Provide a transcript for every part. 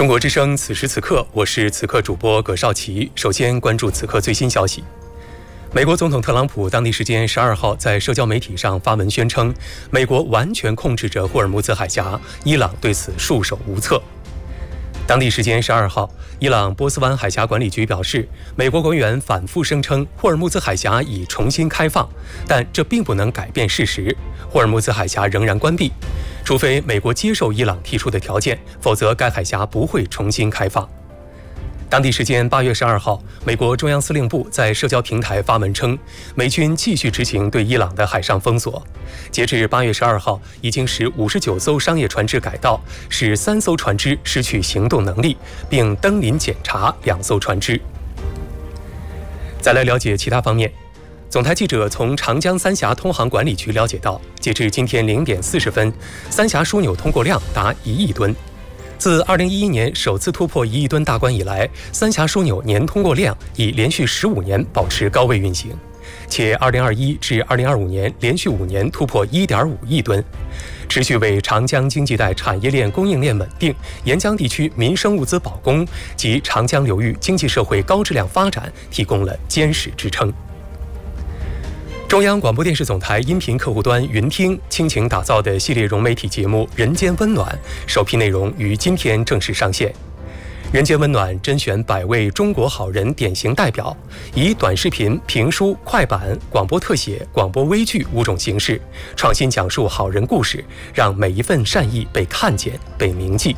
中国之声，此时此刻，我是此刻主播葛绍奇。首先关注此刻最新消息。美国总统特朗普当地时间12号在社交媒体上发文宣称，美国完全控制着霍尔木兹海峡，伊朗对此束手无策。当地时间12号，伊朗波斯湾海峡管理局表示，美国官员反复声称霍尔木兹海峡已重新开放，但这并不能改变事实，霍尔木兹海峡仍然关闭，除非美国接受伊朗提出的条件，否则该海峡不会重新开放。当地时间8月12号，美国中央司令部在社交平台发文称，美军继续执行对伊朗的海上封锁。截至8月12号，已经使59艘商业船只改道，使3艘船只失去行动能力，并登临检查2艘船只。再来了解其他方面。总台记者从长江三峡通航管理局了解到，截至今天0点40分，三峡枢纽通过量达1亿吨。自2011年首次突破1亿吨大关以来，三峡枢纽年通过量已连续15年保持高位运行，且2021至2025年连续5年突破1.5亿吨，持续为长江经济带产业链供应链稳定、沿江地区民生物资保供及长江流域经济社会高质量发展提供了坚实支撑。中央广播电视总台音频客户端云听倾情打造的系列融媒体节目《人间温暖》首批内容于今天正式上线。《人间温暖》甄选100位中国好人典型代表，以短视频、评书、快板、广播特写、广播微剧5种形式，创新讲述好人故事，让每一份善意被看见、被铭记。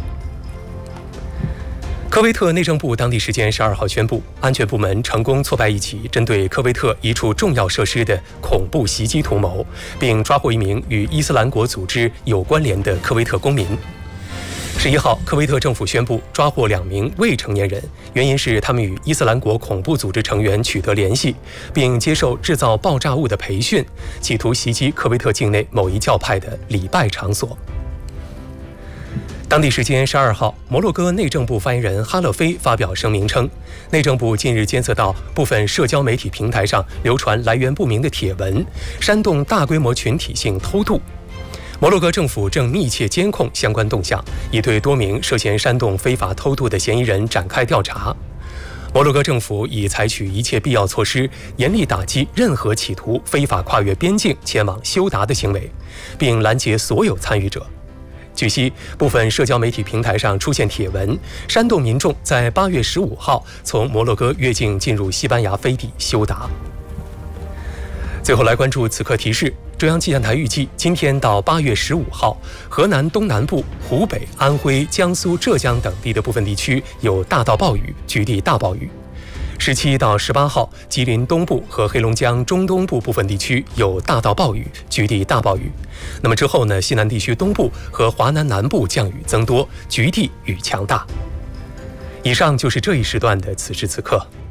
科威特内政部当地时间12号宣布，安全部门成功挫败一起针对科威特一处重要设施的恐怖袭击图谋，并抓获一名与伊斯兰国组织有关联的科威特公民。11号，科威特政府宣布抓获2名未成年人，原因是他们与伊斯兰国恐怖组织成员取得联系，并接受制造爆炸物的培训，企图袭击科威特境内某一教派的礼拜场所。当地时间12号，摩洛哥内政部发言人哈勒菲发表声明称，内政部近日监测到部分社交媒体平台上流传来源不明的帖文，煽动大规模群体性偷渡。摩洛哥政府正密切监控相关动向，已对多名涉嫌煽动非法偷渡的嫌疑人展开调查。摩洛哥政府已采取一切必要措施，严厉打击任何企图非法跨越边境前往休达的行为，并拦截所有参与者。据悉，部分社交媒体平台上出现帖文，煽动民众在8月15号从摩洛哥越境进入西班牙飞地休达。最后来关注此刻提示，中央气象台预计今天到8月15号，河南东南部、湖北、安徽、江苏、浙江等地的部分地区有大到暴雨，局地大暴雨。17到18号，吉林东部和黑龙江中东部部分地区有大到暴雨，局地大暴雨。那么之后呢，西南地区东部和华南南部降雨增多，局地雨强大。以上就是这一时段的此时此刻。